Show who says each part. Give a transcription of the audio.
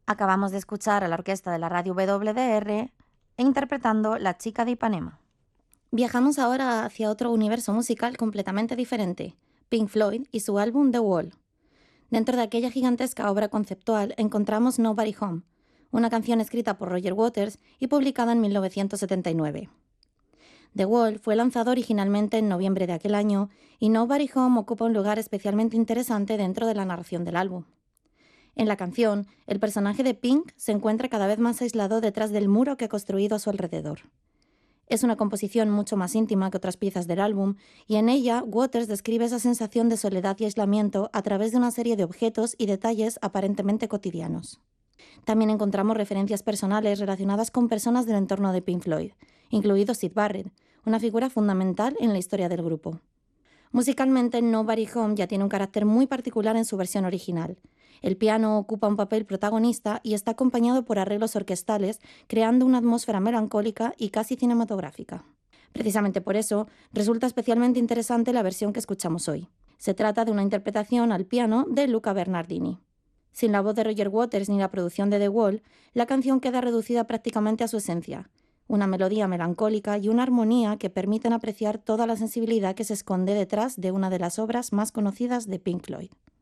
Speaker 1: Acabamos de escuchar a la orquesta de la radio WDR interpretando La chica de Ipanema.
Speaker 2: Viajamos ahora hacia otro universo musical completamente diferente, Pink Floyd y su álbum The Wall. Dentro de aquella gigantesca obra conceptual encontramos Nobody Home, una canción escrita por Roger Waters y publicada en 1979. The Wall fue lanzado originalmente en noviembre de aquel año y Nobody Home ocupa un lugar especialmente interesante dentro de la narración del álbum. En la canción, el personaje de Pink se encuentra cada vez más aislado detrás del muro que ha construido a su alrededor. Es una composición mucho más íntima que otras piezas del álbum, y en ella Waters describe esa sensación de soledad y aislamiento a través de una serie de objetos y detalles aparentemente cotidianos. También encontramos referencias personales relacionadas con personas del entorno de Pink Floyd, incluido Syd Barrett, una figura fundamental en la historia del grupo. Musicalmente, Nobody Home ya tiene un carácter muy particular en su versión original. El piano ocupa un papel protagonista y está acompañado por arreglos orquestales, creando una atmósfera melancólica y casi cinematográfica. Precisamente por eso, resulta especialmente interesante la versión que escuchamos hoy. Se trata de una interpretación al piano de Luca Bernardini. Sin la voz de Roger Waters ni la producción de The Wall, la canción queda reducida prácticamente a su esencia, una melodía melancólica y una armonía que permiten apreciar toda la sensibilidad que se esconde detrás de una de las obras más conocidas de Pink Floyd.